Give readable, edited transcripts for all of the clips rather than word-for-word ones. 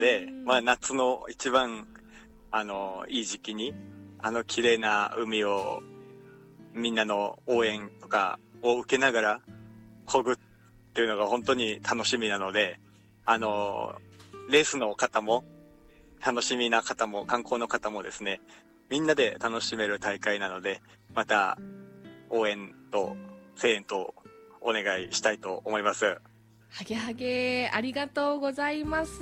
で、夏の一番、いい時期に、綺麗な海を、みんなの応援とかを受けながら、漕ぐっていうのが本当に楽しみなので、レースの方も、楽しみな方も、観光の方もですね、みんなで楽しめる大会なので、また、応援と声援とお願いしたいと思います。 はげはげ、ありがとうございます。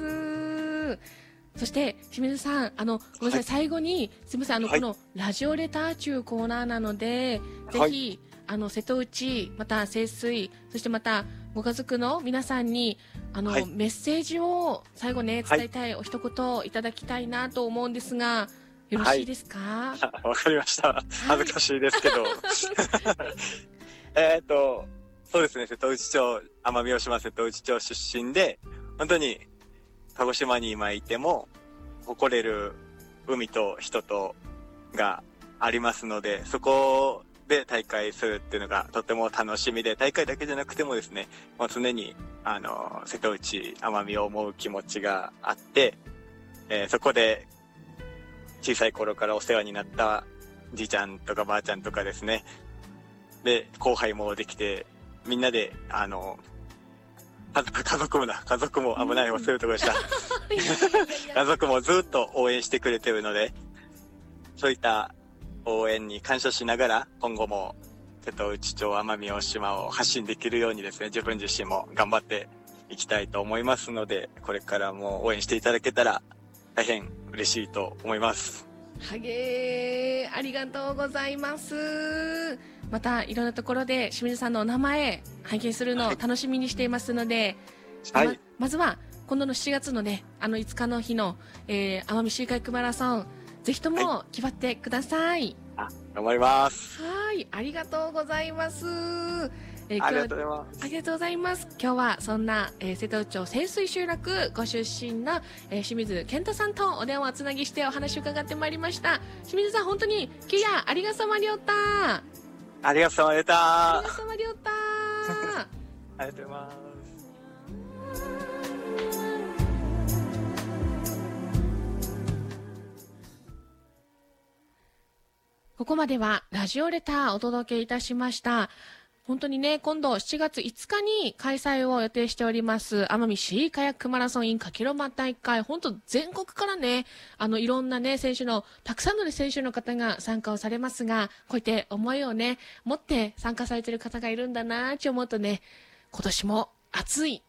そして清水さん、ごめんなさい、はい、最後にすみません、このラジオレター中コーナーなので、ぜひ瀬戸内、また清水、そしてまたご家族の皆さんにメッセージを最後ね伝えたい、お一言いただきたいなと思うんですが、よろしいですか？ わかりました。恥ずかしいですけど。そうですね、瀬戸内町、奄美大島瀬戸内町出身で、本当に鹿児島に今いても誇れる海と人とがありますので、そこで大会するっていうのがとても楽しみで、大会だけじゃなくてもですね、もう常に瀬戸内奄美を思う気持ちがあって、そこで小さい頃からお世話になったじいちゃんとかばあちゃんとかですね、で後輩もできて、みんなで家族も危ない、忘れるところでした家族もずっと応援してくれてるので、そういった応援に感謝しながら、今後も瀬戸内町奄美大島を発信できるようにですね、自分自身も頑張っていきたいと思いますので、これからも応援していただけたら大変嬉しいと思います。 はげー、ありがとうございます。またいろんなところで清水さんのお名前拝見するのを楽しみにしていますので、まずは今度の7月のね、5日の日の、奄美シーカヤックマラソン、ぜひとも決まってください。 頑張ります。 はい、ありがとうございます。 ありがとうございます。 ありがとうございます。今日はそんな、瀬戸内町清水集落ご出身の、清水健太さんとお電話をつなぎしてお話を伺ってまいりました。清水さん、本当にキュヤありがさまりょうた。 ありがとうございました。 ありがとうございました。 ありがとうございます。 ここまではラジオレターをお届けいたしました。本当にね、今度7月5日に開催を予定しております奄美シーカヤックマラソン in かけろま大会、本当全国からね、いろんなね、たくさんの、ね、選手の方が参加をされますが、こういった思いをね、持って参加されている方がいるんだなと思うとね、今年も暑い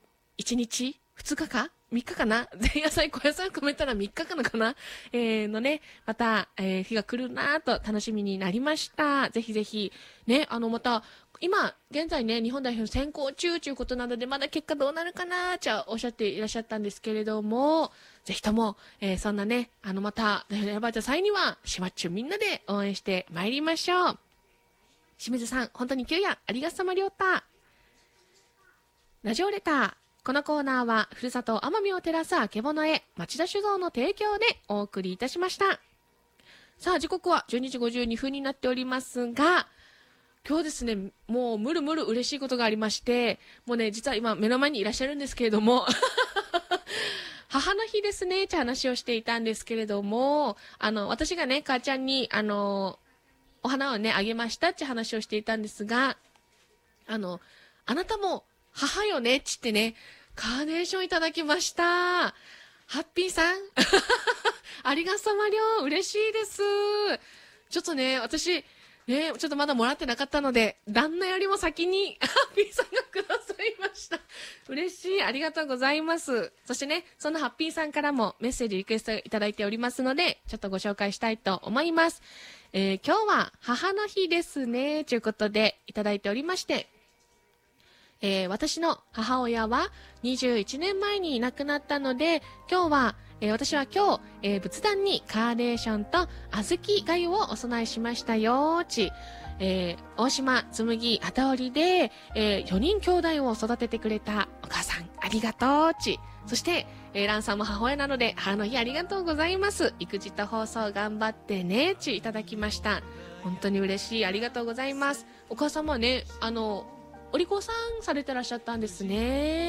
1日2日か3日かな、前夜祭後夜祭を含めたら3日かなかな、のね、また、日が来るなと楽しみになりました。ぜひぜひね、また今現在ね、日本代表選考中ということなので、まだ結果どうなるかなとおっしゃっていらっしゃったんですけれども、ぜひとも、そんなね、また選ばれた際にはしまっちゅうみんなで応援してまいりましょう。清水さん、本当に9夜ありがさまりょうた。ラジオレター、このコーナーはふるさと奄美を照らすあけぼのへ町田酒造の提供でお送りいたしました。さあ、時刻は12時52分になっておりますが、今日ですね、もうむるむる嬉しいことがありまして、もうね、実は今目の前にいらっしゃるんですけれども母の日ですねって話をしていたんですけれども、私がね、母ちゃんにお花をねあげましたって話をしていたんですが、あなたも母よねっつってね、カーネーションいただきました。ハッピーさんありがさまりょう、嬉しいです。ちょっとね、私ね、ちょっとまだもらってなかったので、旦那よりも先にハッピーさんがくださいました。嬉しい、ありがとうございます。そしてね、そのハッピーさんからもメッセージリクエストいただいておりますので、ちょっとご紹介したいと思います。今日は母の日ですねということでいただいておりまして、私の母親は21年前に亡くなったので、私は今日、仏壇にカーネーションと小豆がゆをお供えしましたよ大島紬旗織で、4人兄弟を育ててくれたお母さんありがとうそして、蘭さんも母親なので母の日ありがとうございます。育児と放送頑張ってねいただきました。本当に嬉しい、ありがとうございます。お母様ね、お利口さんされてらっしゃったんですね。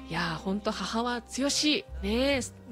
いやー、本当母は強しね。